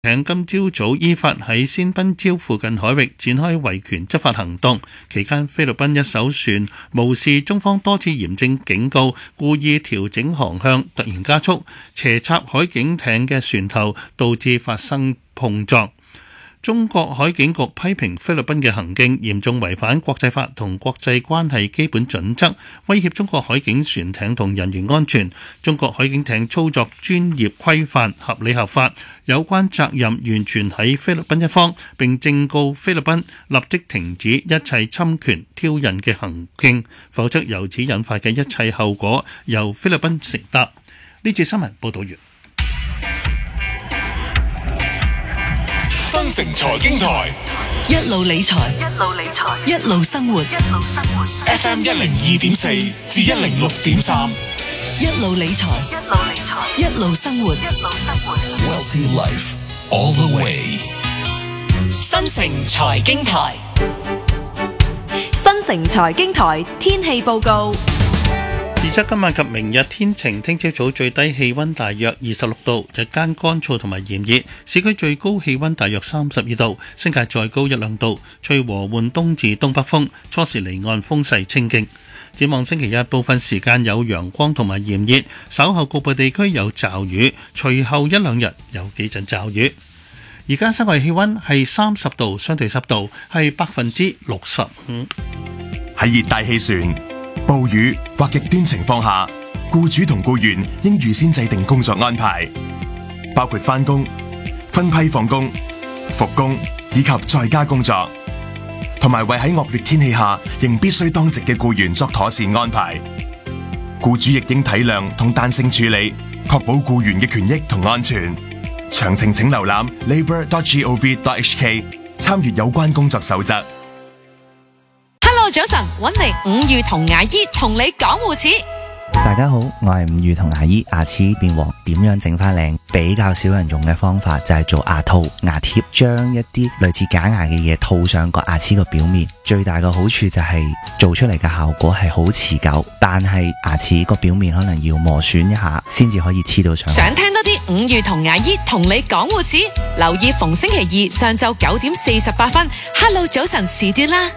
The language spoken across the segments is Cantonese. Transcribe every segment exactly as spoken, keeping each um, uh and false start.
艇今朝早依法喺仙賓礁附近海域展開維權執法行動，期間菲律賓一艘船無視中方多次嚴正警告，故意調整航向，突然加速，斜插海警艇嘅船頭，導致發生碰撞。中國海警局批評菲律賓嘅行徑嚴重違反國際法同國際關係基本準則，威脅中國海警船艇同人員安全。中國海警艇操作專業規範、合理合法，有關責任完全喺菲律賓一方，並正告菲律賓立即停止一切侵權挑釁嘅行徑，否則由此引發嘅一切後果由菲律賓承擔。呢節新聞報道完。 新城財經台一路理財，一路理財，一路生活，一路生活。 F M 一零二點四至一零六點三， 一路理財，一路理財，一路生活，一路生活。 Wealthy Life all the way。 新城財經台， 新城財經台天氣報告。 預測今晚及明日天晴，聽朝早最低氣溫大約二十六度，日間乾燥同埋炎熱，市區最高氣溫大約三十二度，新界再高一兩度，吹和緩東至東北風，初時離岸風勢清勁。展望星期一部分時間有陽光同埋炎熱，稍後局部地區有驟雨，隨後一兩日有幾陣驟雨。而家室外氣溫係三十度，相對濕度係百分之六十五。 喺熱帶氣旋、暴雨或極端情況下，僱主同僱員應預先制定工作安排，包括返工、分批放工、復工以及在家工作，同埋為喺惡劣天氣下仍必須當值嘅僱員作妥善安排。僱主亦應體諒同彈性處理，確保僱員嘅權益同安全。詳情請瀏覽 labour dot gov dot h k 參閱有關工作守則。 早晨，搵嚟五月同牙醫同你講護齒。 大家好，我係五月同牙醫。牙齒變黃點樣整翻靚？比較少人用嘅方法就係做牙套、牙貼，將一啲類似假牙嘅嘢套上個牙齒個表面。最大嘅好處就係做出嚟嘅效果係好持久，但係牙齒個表面可能要磨損一下先至可以黐到上去。 想聽多啲五月同牙醫同你講護齒，留意逢星期二上晝九點四十八分 Hello 早晨時段啦。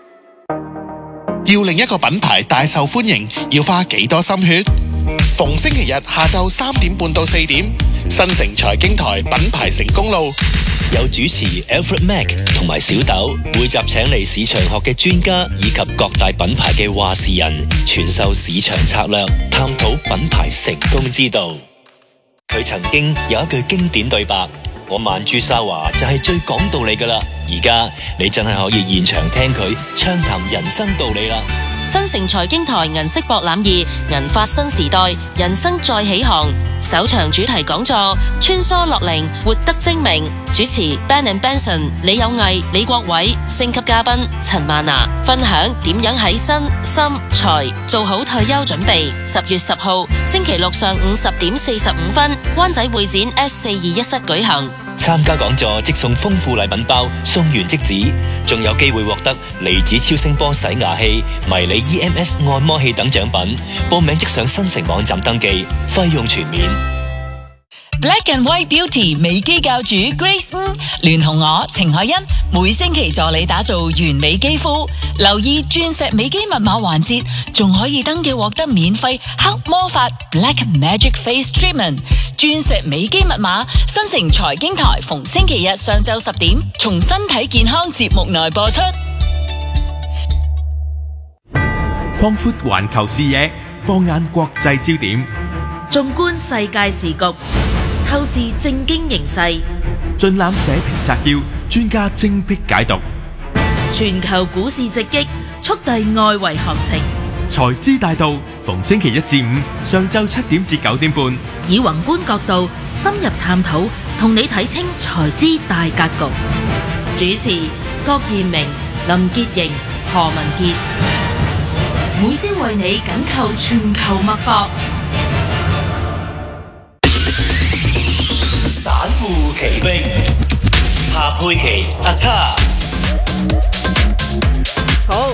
要令一個品牌大受歡迎，要花幾多心血？逢星期日下晝三點半到四點，新城財經台品牌成功路， 有主持 Alfred Mack 同埋小豆，每集請嚟市場學嘅專家以及各大品牌嘅話事人，傳授市場策略，探討品牌成功之道。佢曾經有一句經典對白：我曼珠沙華就係最講道理噶啦，而家你真係可以現場聽佢暢談人生道理啦。 新城財經台銀色博覽二，銀發新時代，人生再起航。首場主題講座穿梭樂齡，活得精明。主持 Ben and Benson 李有毅、李國偉，星級嘉賓陳曼娜，分享點樣喺身心財做好退休準備。十月十號星期六上午十點四十五分，灣仔會展 S 四二一室舉行。 參加講座即送豐富禮品包，送完即止，仲有機會獲得離子超聲波洗牙器、迷你 E M S 按摩器等獎品。報名即上新城網站登記，費用全面。 Black and White Beauty 美肌教主 Grace 吳聯同我程海欣，每星期助你打造完美肌膚。留意鑽石美肌密碼環節，仲可以登記獲得免費黑魔法 Black Magic Face Treatment。鑽石美肌密碼，新城財經台逢星期日上晝十點，從身體健康節目內播出。 擴闊環球視野，放眼國際焦點， 縱觀世界時局，透視政經形勢， 盡覽社評摘要，專家精闢解讀。 全球股市直擊，速遞外圍行情。 財資大道，逢星期一至五上晝七點至九點半， 以宏觀角度深入探討，同你睇清財資大格局。主持郭彥明、林潔瑩、何文傑，每朝為你緊扣全球脈搏。 散戶奇兵，夏佩琪、阿卡。 好，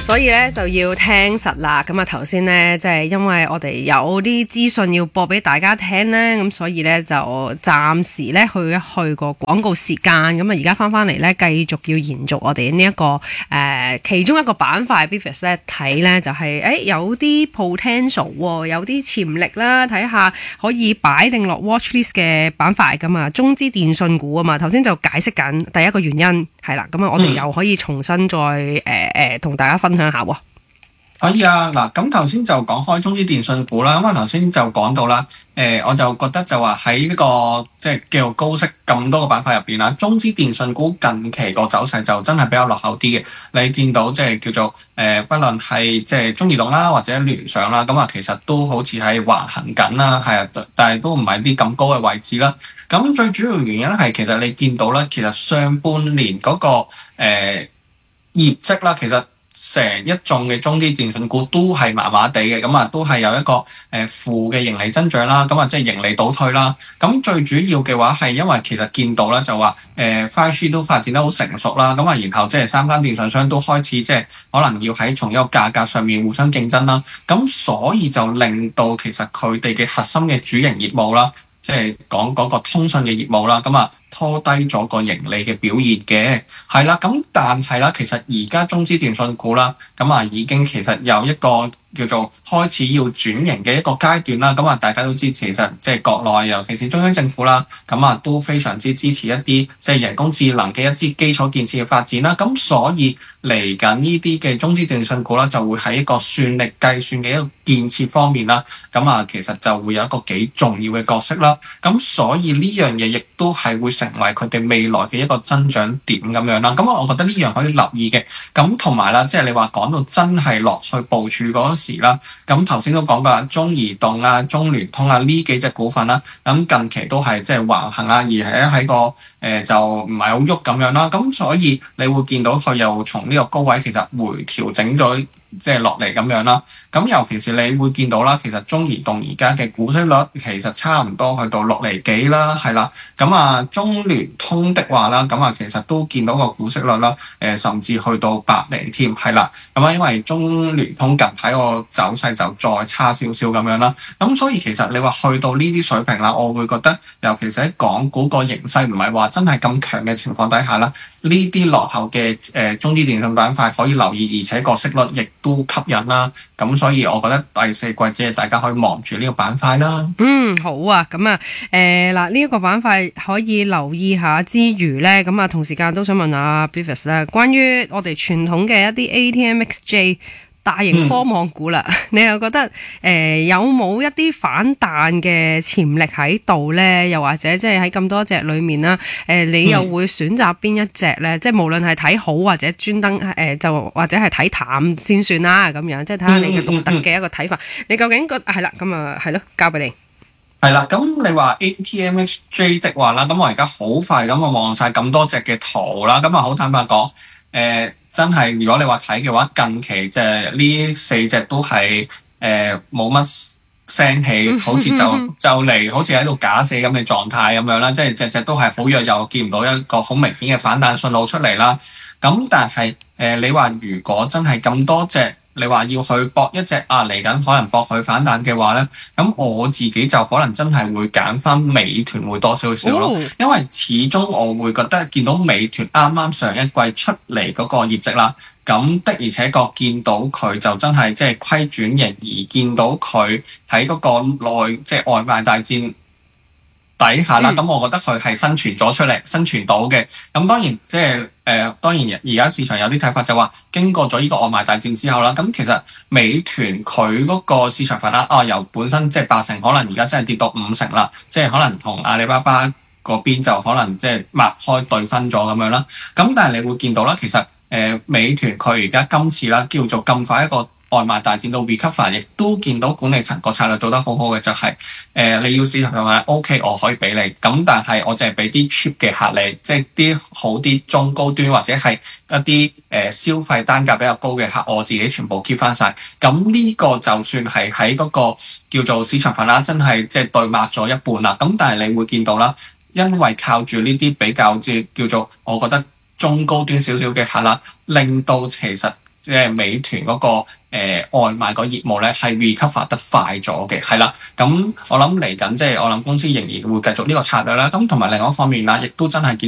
所以咧就要聽實啦。咁啊頭先呢，即係因為我哋有啲資訊要播俾大家聽呢，咁所以咧就暫時咧去一去個廣告時間。咁啊而家翻翻嚟咧，繼續要延續我哋呢一個誒、呃、其中一個板塊 Beavis 咧睇咧就係、是、誒有啲 potential， 有啲潛力啦，睇下可以擺定落 watch list 嘅板塊咁啊。中資電信股啊嘛，頭先就解釋緊第一個原因係啦。咁啊我哋又可以重新再誒誒同大家分享下喎。 可以啊，嗱，咁頭先就講開中資電信股啦，咁啊頭先就講到啦，誒、呃，我就覺得就話喺呢個即係叫做高息咁多個板塊入邊啦，中資電信股近期個走勢就真係比較落後啲嘅。你見到即係叫做誒、呃，不論係即係中移動啦，或者聯想啦，咁啊其實都好似係橫行緊啦，係啊，但係都唔係啲咁高嘅位置啦。咁最主要原因係其實你見到咧，其實上半年嗰、那個誒、呃、業績啦，其實成一眾嘅中資電信股都係麻麻地嘅，咁啊都係有一個誒、呃、負嘅盈利增長啦，咁啊即係盈利倒退啦。咁最主要嘅話係因為其實見到咧就話誒 五 G 都發展得好成熟啦，咁啊然後即係三間電信商都開始即係可能要喺從一個價格上面互相競爭啦，咁所以就令到其實佢哋嘅核心嘅主營業務啦，即係講嗰個通訊嘅業務啦，咁啊拖低咗個盈利嘅表現嘅，係啦。咁但係啦，其實而家中資電信股啦，咁啊已經其實有一個叫做開始要轉型嘅一個階段啦。咁啊大家都知，其實即係國內尤其是中央政府啦，咁啊都非常之支持一啲即係人工智能嘅一啲基礎建設嘅發展啦。咁所以嚟緊呢啲嘅中資電信股啦，就會喺一個算力計算嘅一個建設方面啦，咁啊其實就會有一個幾重要嘅角色啦。咁所以呢樣嘢亦都係會成為佢哋未來嘅一個增長點咁樣啦。咁我覺得呢樣可以留意嘅。咁同埋啦，即係你話講到真係落去部署嗰時啦，咁頭先都講過啦，中移動啊、中聯通啊呢幾隻股份啦，咁近期都係即係橫行啊，而係喺個誒、呃、就唔係好喐咁樣啦。咁所以你會見到佢又從呢個高位其實回調整咗。即係落嚟咁樣啦，咁尤其是你會見到啦，其實中移動而家嘅股息率其實差唔多去到六厘幾啦，係啦，咁啊中聯通的話啦，咁啊其實都見到個股息率啦，誒、呃、甚至去到八厘添，係啦，咁啊因為中聯通近排個走勢就再差少少咁樣啦，咁所以其實你話去到呢啲水平啦，我會覺得尤其是喺港股個形勢唔係話真係咁強嘅情況底下啦，呢啲落後嘅誒、呃、中資電信板塊可以留意，而且個息率亦都吸引啦，咁所以我覺得第四季即係大家可以望住呢個板塊啦。 嗯，好啊，咁啊，誒嗱呢一個板塊可以留意下之餘咧，咁啊同時間都想問下 Beavis 咧，關於我哋傳統嘅一啲 A T M X J。大型科網股啦，嗯、你又覺得誒、呃、有冇一啲反彈嘅潛力喺度咧？又或者即係喺咁多隻裏面啦，誒、呃、你又會選擇邊一隻咧？嗯、即係無論係睇好或者專登誒，就或者係睇淡先算啦，咁樣即係睇下你嘅獨特嘅一個睇法。嗯嗯嗯、你究竟覺係啦？咁啊係咯，交俾你。 係啦，咁你話 A T M X J 的話啦，咁我而家好快咁我望晒咁多隻嘅圖啦，咁啊好坦白講，誒、呃。真係，如果你話睇嘅話，近期即係呢四隻都係誒冇乜聲氣，好似就就嚟好似喺度假死咁嘅狀態咁樣啦，即係隻隻都係好弱，又見唔到一個好明顯嘅反彈信號出嚟啦。咁但係誒、呃，你話如果真係咁多隻，你話要去搏一隻啊嚟緊可能搏佢反彈嘅話咧，咁我自己就可能真係會揀翻美團會多少少咯，因為始終我會覺得見到美團啱啱上一季出嚟嗰個業績啦，咁的而且確見到佢就真係即係虧轉型，而見到佢喺嗰個內即係外賣大戰底下啦，咁、嗯、我覺得佢係生存咗出嚟，生存到嘅。咁當然即係誒，當然而家市場有啲睇法就話，經過咗呢個外賣大戰之後啦，咁其實美團佢嗰個市場份額啊，由本身即係八成，可能而家真係跌到五成啦，即係可能同阿里巴巴嗰邊就可能即係擘開對分咗咁樣啦。咁但係你會見到啦，其實誒、呃、美團佢而家今次啦叫做咁快一個外賣大戰到 recover， 亦都見到管理層個策略做得好好嘅，就係、是、誒、呃、你要市場份額 OK， 我可以俾你，咁但係我淨係俾啲 cheap 嘅客你，即係啲好啲中高端或者係一啲誒、呃、消費單價比較高嘅客，我自己全部 keep 翻晒。咁呢個就算係喺嗰個叫做市場份額真係即係對抹咗一半啦。咁但係你會見到啦，因為靠住呢啲比較即係叫做我覺得中高端少少嘅客啦，令到其實即係美團嗰、個。誒、呃、外賣個業務咧係 recover 得快咗嘅，係啦。咁我諗嚟緊即係我諗公司仍然會繼續呢個策略啦。咁同埋另外一方面啦，亦都真係見。